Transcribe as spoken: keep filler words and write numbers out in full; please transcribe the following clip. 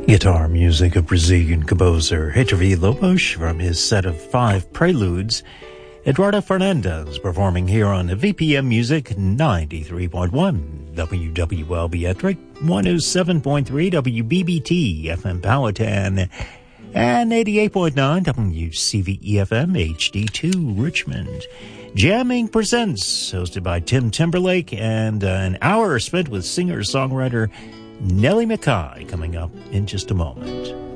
Guitar music of Brazilian composer Heitor Lobos from his set of five preludes. Eduardo Fernandez performing here on V P M Music ninety-three point one W W L B Ettrick, one oh seven point three W B B T F M Powhatan, and eighty-eight point nine W C V E F M H D two Richmond. Jamming Presents, hosted by Tim Timberlake, and uh, an hour spent with singer-songwriter Nellie McKay coming up in just a moment.